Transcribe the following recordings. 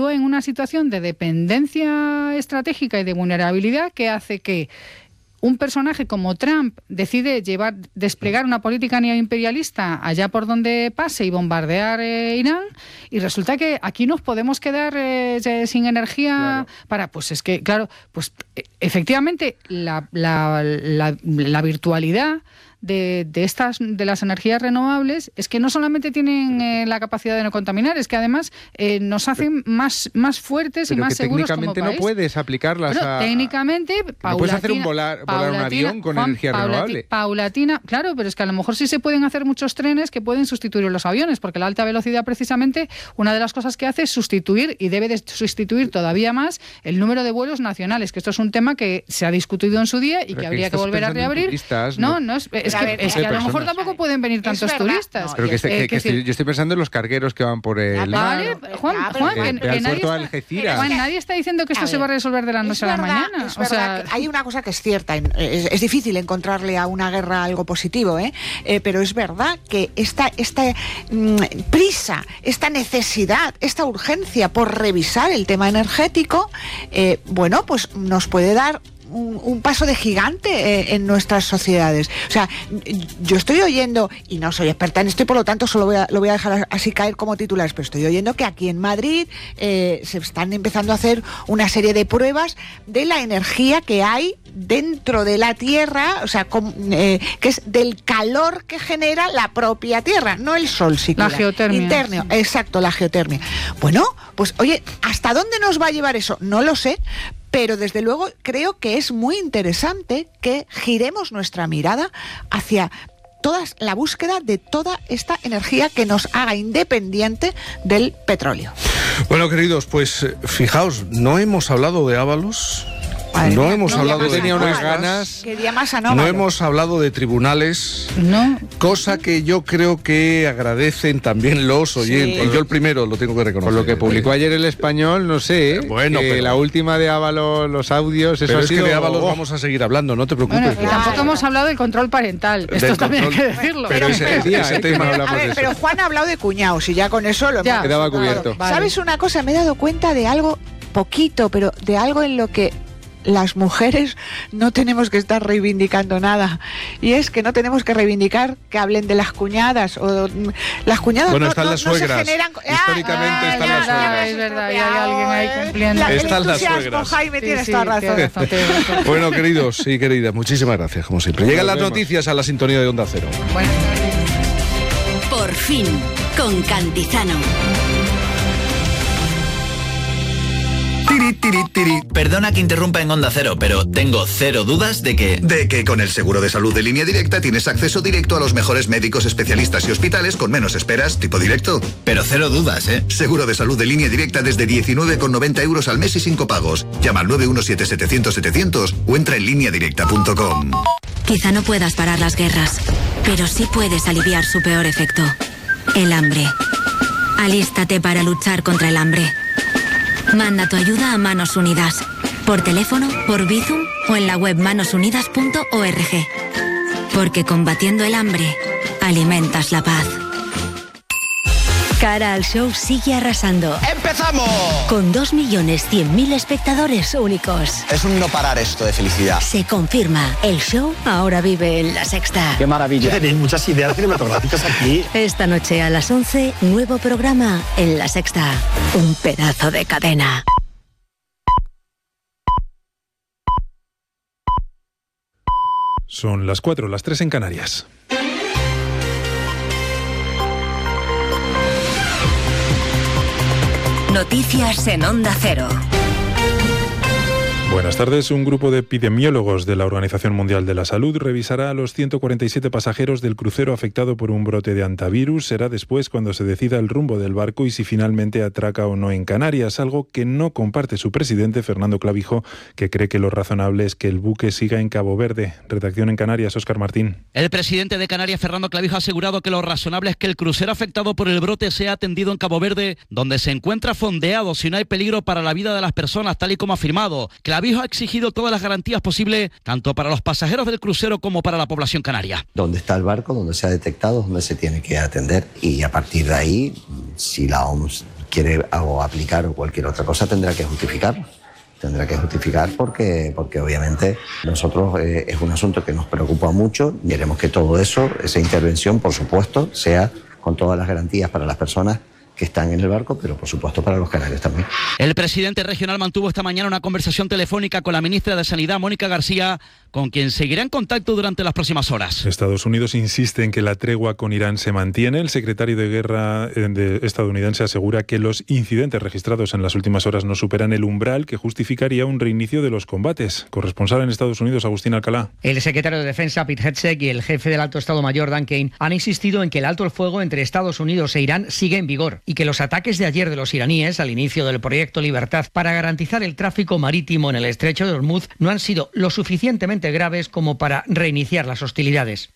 sitúa en una situación de dependencia estratégica y de vulnerabilidad que hace que un personaje como Trump decide desplegar una política neoimperialista allá por donde pase y bombardear Irán, y resulta que aquí nos podemos quedar sin energía pues es que, claro, pues efectivamente la virtualidad de las energías renovables es que no solamente tienen la capacidad de no contaminar, es que además nos hacen más fuertes y más seguros como país. Técnicamente no puedes aplicarlas técnicamente, no puedes hacer volar un avión con energía renovable. Paulatina, claro, pero es que a lo mejor sí se pueden hacer muchos trenes que pueden sustituir los aviones, porque la alta velocidad precisamente una de las cosas que hace es sustituir, y debe de sustituir todavía más, el número de vuelos nacionales, que esto es un tema que se ha discutido en su día y que habría que volver a reabrir. Es que a lo mejor tampoco pueden venir tantos turistas. Pero yo estoy pensando en los cargueros que van por el... Vale, Juan, nadie está diciendo que esto se va a resolver de la noche a la mañana. Hay una cosa que es cierta, es difícil encontrarle a una guerra algo positivo, pero es verdad que esta prisa, esta necesidad, esta urgencia por revisar el tema energético, pues nos puede dar un paso de gigante en nuestras sociedades. O sea, yo estoy oyendo, y no soy experta en esto y por lo tanto solo lo voy a dejar así caer como titulares, pero estoy oyendo que aquí en Madrid se están empezando a hacer una serie de pruebas de la energía que hay dentro de la Tierra, o sea, que es del calor que genera la propia Tierra, no el Sol siquiera. La geotermia. Interno, exacto, la geotermia. Bueno, pues oye, ¿hasta dónde nos va a llevar eso? No lo sé, pero desde luego creo que es muy interesante que giremos nuestra mirada hacia la búsqueda de toda esta energía que nos haga independiente del petróleo. Bueno, queridos, pues fijaos, no hemos hablado de Ábalos. No hemos hablado de ganas. No hemos hablado de tribunales. No. Cosa que yo creo que agradecen también los oyentes. Sí. Yo el primero lo tengo que reconocer. Por lo que publicó ayer El Español, no sé. Bueno, pero la última de Ábalos, los audios, eso pero ha sido... que de Ábalos vamos a seguir hablando, no te preocupes. Bueno, y tampoco hemos hablado del control parental. Esto también hay que decirlo. Pero ese tema hablamos de eso. Pero Juan ha hablado de cuñados y ya con eso lo hemos quedaba cubierto. Vale. ¿Sabes una cosa? Me he dado cuenta de algo poquito, pero de algo en lo que las mujeres no tenemos que estar reivindicando nada, y es que no tenemos que reivindicar que hablen de las cuñadas o las cuñadas. Bueno, están las suegras. No se generan... Históricamente están las suegras. Es verdad, hay alguien ahí cumpliendo. Están las suegras. Jaime, tienes toda razón. Bueno, queridos y queridas, muchísimas gracias, como siempre. Llegan las noticias a la sintonía de Onda Cero. Por fin, con Cantizano. Perdona que interrumpa en Onda Cero, pero tengo cero dudas de que con el seguro de salud de Línea Directa tienes acceso directo a los mejores médicos, especialistas y hospitales con menos esperas, tipo directo. Pero cero dudas, ¿eh? Seguro de salud de Línea Directa desde 19,90 euros al mes y 5 pagos. Llama al 917-700-700 o entra en lineadirecta.com. Quizá no puedas parar las guerras, pero sí puedes aliviar su peor efecto: el hambre. Alístate para luchar contra el hambre. Manda tu ayuda a Manos Unidas, por teléfono, por Bizum o en la web manosunidas.org. Porque combatiendo el hambre, alimentas la paz. Cara al Show sigue arrasando. ¡Empezamos! Con 2.100.000 espectadores únicos. Es un no parar esto de felicidad. Se confirma, el show ahora vive en La Sexta. ¡Qué maravilla! Tenéis muchas ideas cinematográficas aquí. Esta noche a las 11, nuevo programa en La Sexta. Un pedazo de cadena. Son las 4, las 3 en Canarias. Noticias en Onda Cero. Buenas tardes. Un grupo de epidemiólogos de la Organización Mundial de la Salud revisará a los 147 pasajeros del crucero afectado por un brote de hantavirus. Será después cuando se decida el rumbo del barco y si finalmente atraca o no en Canarias, algo que no comparte su presidente, Fernando Clavijo, que cree que lo razonable es que el buque siga en Cabo Verde. Redacción en Canarias, Óscar Martín. El presidente de Canarias, Fernando Clavijo, ha asegurado que lo razonable es que el crucero afectado por el brote sea atendido en Cabo Verde, donde se encuentra fondeado si no hay peligro para la vida de las personas, tal y como ha afirmado. Clavijo ha exigido todas las garantías posibles, tanto para los pasajeros del crucero como para la población canaria. Donde está el barco, donde se ha detectado, donde se tiene que atender, y a partir de ahí, si la OMS quiere o aplicar o cualquier otra cosa tendrá que justificarlo. Tendrá que justificar porque obviamente nosotros es un asunto que nos preocupa mucho. Queremos que todo eso, esa intervención, por supuesto, sea con todas las garantías para las personas que están en el barco, pero por supuesto para los canarios también. El presidente regional mantuvo esta mañana una conversación telefónica con la ministra de Sanidad, Mónica García, con quien seguirá en contacto durante las próximas horas. Estados Unidos insiste en que la tregua con Irán se mantiene. El secretario de Guerra estadounidense asegura que los incidentes registrados en las últimas horas no superan el umbral que justificaría un reinicio de los combates. Corresponsal en Estados Unidos, Agustín Alcalá. El secretario de Defensa, Pete Hegseth, y el jefe del Alto Estado Mayor, Dan Kane, han insistido en que el alto el fuego entre Estados Unidos e Irán sigue en vigor y que los ataques de ayer de los iraníes al inicio del proyecto Libertad para garantizar el tráfico marítimo en el estrecho de Hormuz no han sido lo suficientemente graves como para reiniciar las hostilidades.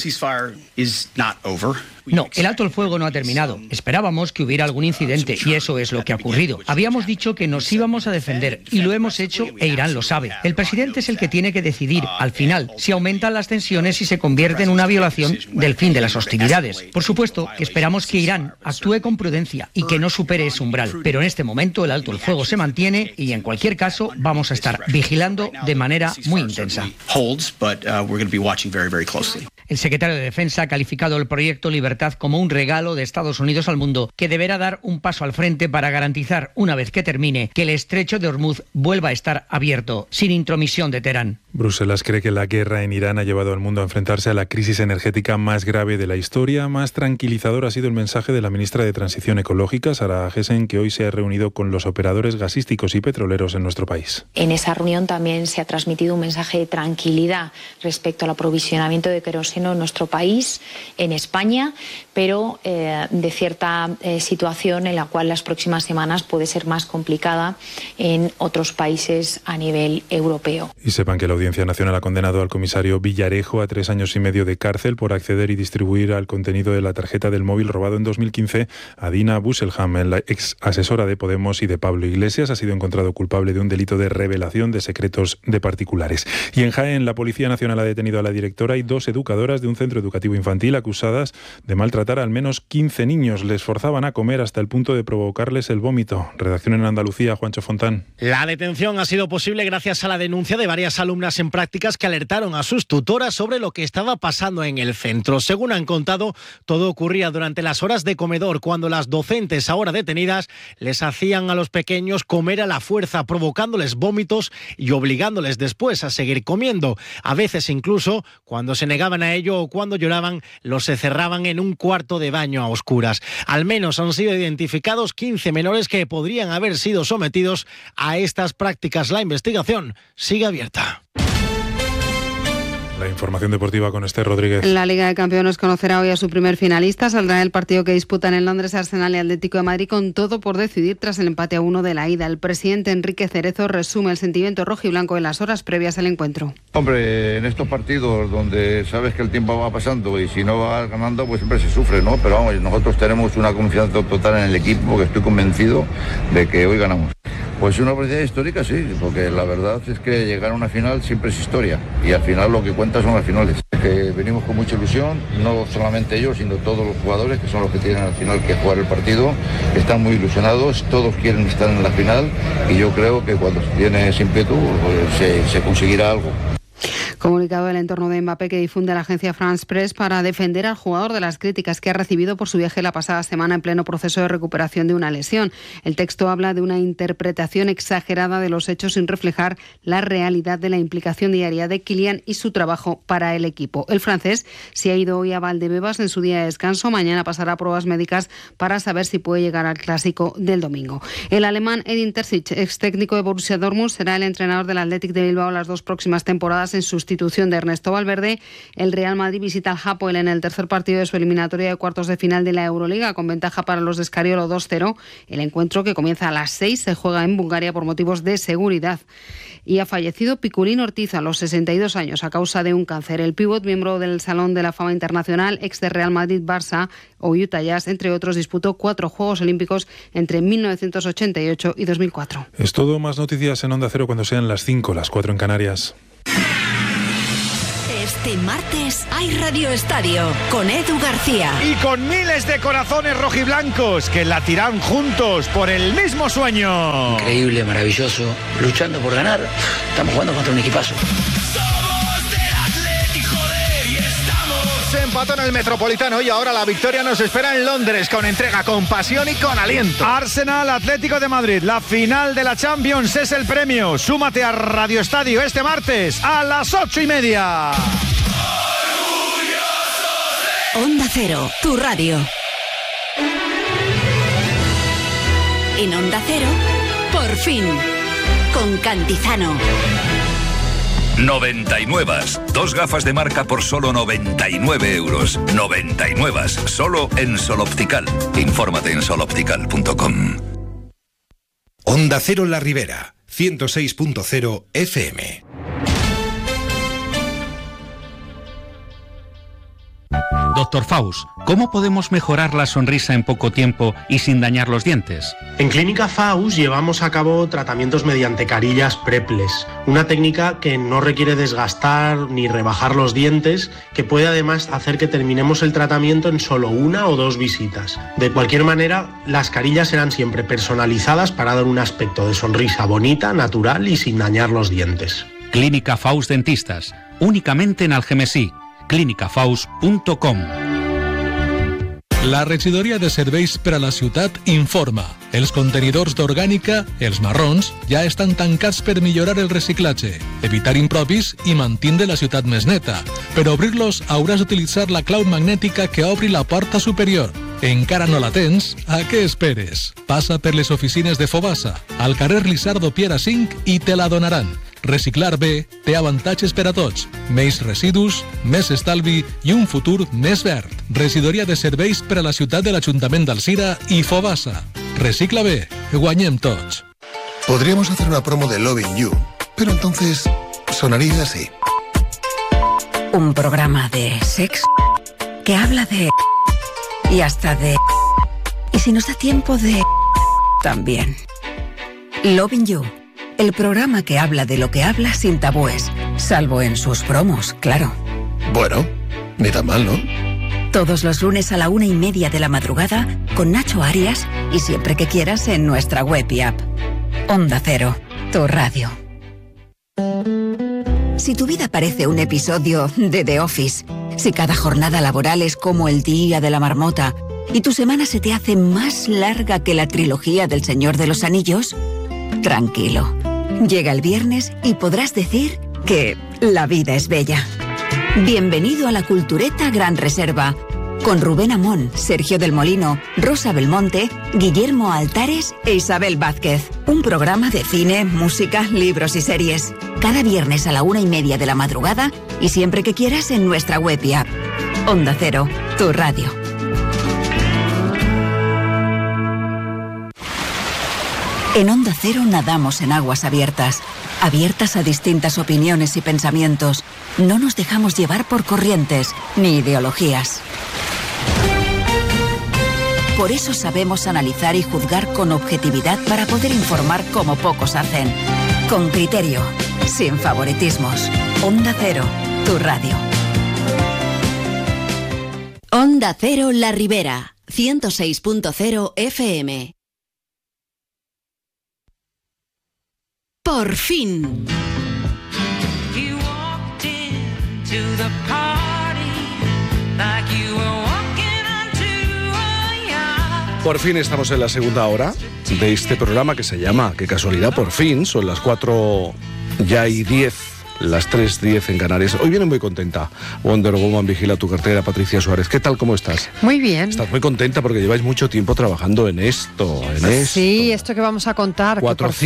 No, el alto el fuego no ha terminado. Esperábamos que hubiera algún incidente y eso es lo que ha ocurrido. Habíamos dicho que nos íbamos a defender y lo hemos hecho e Irán lo sabe. El presidente es el que tiene que decidir, al final, si aumentan las tensiones y se convierte en una violación del fin de las hostilidades. Por supuesto que esperamos que Irán actúe con prudencia y que no supere ese umbral. Pero en este momento el alto el fuego se mantiene y en cualquier caso vamos a estar vigilando de manera muy intensa. El secretario de Defensa ha calificado el proyecto Libertad como un regalo de Estados Unidos al mundo que deberá dar un paso al frente para garantizar, una vez que termine, que el estrecho de Hormuz vuelva a estar abierto, sin intromisión de Teherán. Bruselas cree que la guerra en Irán ha llevado al mundo a enfrentarse a la crisis energética más grave de la historia. Más tranquilizador ha sido el mensaje de la ministra de Transición Ecológica, Sara Agesen, que hoy se ha reunido con los operadores gasísticos y petroleros en nuestro país. En esa reunión también se ha transmitido un mensaje de tranquilidad respecto al aprovisionamiento de queroseno en nuestro país, en España, pero de cierta situación en la cual las próximas semanas puede ser más complicada en otros países a nivel europeo. Y sepan que la Audiencia Nacional ha condenado al comisario Villarejo a 3 años y medio de cárcel por acceder y distribuir al contenido de la tarjeta del móvil robado en 2015 a Dina Busselham, la ex asesora de Podemos y de Pablo Iglesias. Ha sido encontrado culpable de un delito de revelación de secretos de particulares. Y en Jaén, la Policía Nacional ha detenido a la directora y 2 educadoras de un centro educativo infantil acusadas de maltratar a al menos 15 niños. Les forzaban a comer hasta el punto de provocarles el vómito. Redacción en Andalucía, Juancho Fontán. La detención ha sido posible gracias a la denuncia de varias alumnas en prácticas que alertaron a sus tutoras sobre lo que estaba pasando en el centro. Según han contado, todo ocurría durante las horas de comedor, cuando las docentes, ahora detenidas, les hacían a los pequeños comer a la fuerza, provocándoles vómitos y obligándoles después a seguir comiendo. A veces incluso, cuando se negaban a ello o cuando lloraban, los encerraban en un cuarto de baño a oscuras. Al menos han sido identificados 15 menores que podrían haber sido sometidos a estas prácticas. La investigación sigue abierta. La información deportiva con Esther Rodríguez. La Liga de Campeones conocerá hoy a su primer finalista. Saldrá el partido que disputan en Londres Arsenal y Atlético de Madrid, con todo por decidir tras el empate a 1 de la ida. El presidente Enrique Cerezo resume el sentimiento rojiblanco en las horas previas al encuentro. Hombre, en estos partidos donde sabes que el tiempo va pasando y si no vas ganando, pues siempre se sufre, ¿no? Pero vamos, nosotros tenemos una confianza total en el equipo, porque estoy convencido de que hoy ganamos. Pues una oportunidad histórica, sí, porque la verdad es que llegar a una final siempre es historia y al final lo que cuenta son las finales. Que venimos con mucha ilusión, no solamente ellos, sino todos los jugadores, que son los que tienen al final que jugar el partido, están muy ilusionados, todos quieren estar en la final y yo creo que cuando se tiene ese ímpetu pues se conseguirá algo. Comunicado del entorno de Mbappé que difunde la agencia France Press para defender al jugador de las críticas que ha recibido por su viaje la pasada semana en pleno proceso de recuperación de una lesión. El texto habla de una interpretación exagerada de los hechos sin reflejar la realidad de la implicación diaria de Kylian y su trabajo para el equipo. El francés se ha ido hoy a Valdebebas en su día de descanso. Mañana pasará pruebas médicas para saber si puede llegar al clásico del domingo. El alemán Edin Terzic, ex técnico de Borussia Dortmund, será el entrenador del Athletic de Bilbao las 2 próximas temporadas en sustitución de Ernesto Valverde. El Real Madrid visita al Hapoel en el tercer partido de su eliminatoria de cuartos de final de la Euroliga, con ventaja para los de Escariolo 2-0. El encuentro, que comienza a las 6, se juega en Bulgaria por motivos de seguridad. Y ha fallecido Piculín Ortiz a los 62 años a causa de un cáncer. El pívot, miembro del Salón de la Fama Internacional, ex de Real Madrid, Barça o Utah Jazz, entre otros, disputó 4 Juegos Olímpicos entre 1988 y 2004. Es todo. Más noticias en Onda Cero cuando sean las 5, las 4 en Canarias. Este martes hay Radio Estadio con Edu García. Y con miles de corazones rojiblancos que latirán juntos por el mismo sueño. Increíble, maravilloso. Luchando por ganar. Estamos jugando contra un equipazo. Se empató en el Metropolitano y ahora la victoria nos espera en Londres con entrega, con pasión y con aliento. Arsenal Atlético de Madrid, la final de la Champions es el premio. Súmate a Radio Estadio este martes a las 8:30. Onda Cero, tu radio. En Onda Cero, por fin, con Cantizano. 99. 2 gafas de marca por solo 99 euros. 99. Solo en Sol Optical. Infórmate en soloptical.com. Onda Cero La Ribera, 106.0 FM. Doctor Faust, ¿cómo podemos mejorar la sonrisa en poco tiempo y sin dañar los dientes? En Clínica Faust llevamos a cabo tratamientos mediante carillas Preples, una técnica que no requiere desgastar ni rebajar los dientes, que puede además hacer que terminemos el tratamiento en solo 1 o 2 visitas. De cualquier manera, las carillas serán siempre personalizadas para dar un aspecto de sonrisa bonita, natural y sin dañar los dientes. Clínica Faust Dentistas, únicamente en Algemesí. clinicafaust.com. La regidoria de serveis per a la ciutat informa. Els contenidors d'orgànica, els marrons, ja estan tancats per millorar el reciclatge, evitar impropis i mantindre la ciutat més neta. Per obrir-los hauràs d'utilitzar la clau magnètica que obri la porta superior. Encara no la tens? A què esperes? Passa per les oficines de Fobasa, al carrer Lisardo Piera 5 i te la donaran. Reciclar bé té avantatges per a tots. Menys residus, més estalvi i un futur més verd. Regidoria de serveis per a la ciutat de l'Ajuntament d'Alzira i Fobasa. Recicla bé, guanyem tots. Podríamos hacer una promo de Loving You, pero entonces sonaría así. Un programa de sex que habla de... y hasta de... y si nos da tiempo de... también. Loving You. El programa que habla de lo que habla sin tabúes, salvo en sus promos, claro. Bueno, ni tan mal, ¿no? Todos los lunes a la 1:30 de la madrugada, con Nacho Arias, y siempre que quieras en nuestra web y app. Onda Cero, tu radio. Si tu vida parece un episodio de The Office, si cada jornada laboral es como el día de la marmota, y tu semana se te hace más larga que la trilogía del Señor de los Anillos, tranquilo. Llega el viernes y podrás decir que la vida es bella. Bienvenido a la Cultureta Gran Reserva, con Rubén Amón, Sergio del Molino, Rosa Belmonte, Guillermo Altares e Isabel Vázquez. Un programa de cine, música, libros y series. Cada viernes a la 1:30 de la madrugada y siempre que quieras en nuestra web y app. Onda Cero, tu radio. En Onda Cero nadamos en aguas abiertas, abiertas a distintas opiniones y pensamientos. No nos dejamos llevar por corrientes ni ideologías. Por eso sabemos analizar y juzgar con objetividad para poder informar como pocos hacen. Con criterio, sin favoritismos. Onda Cero, tu radio. Onda Cero La Ribera, 106.0 FM. Por fin. Por fin estamos en la segunda hora de este programa que se llama, qué casualidad, por fin, son las 4 ya y 10. Las 3:10 en Canarias. Hoy viene muy contenta. Wonder Woman, vigila tu cartera, Patricia Suárez. ¿Qué tal? ¿Cómo estás? Muy bien. Estás muy contenta porque lleváis mucho tiempo trabajando en esto. Sí, esto que vamos a contar.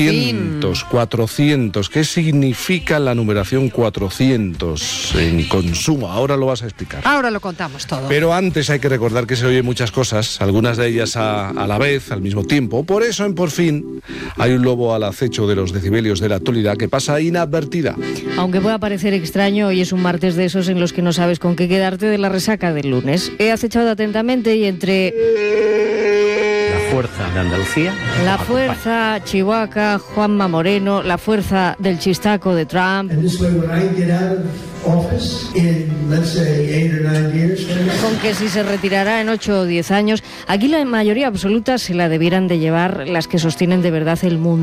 400. ¿Qué significa la numeración 400 en consumo? Ahora lo vas a explicar. Ahora lo contamos todo. Pero antes hay que recordar que se oyen muchas cosas, algunas de ellas a la vez, al mismo tiempo. Por eso en Por fin hay un lobo al acecho de los decibelios de la actualidad que pasa inadvertida. Aunque pueda parecer extraño, hoy es un martes de esos en los que no sabes con qué quedarte de la resaca del lunes. He acechado atentamente y entre... fuerza de Andalucía. La fuerza Chihuahua, Juanma Moreno, la fuerza del chistaco de Trump. Con que si se retirará en 8 o 10 años, aquí la mayoría absoluta se la debieran de llevar las que sostienen de verdad el mundo.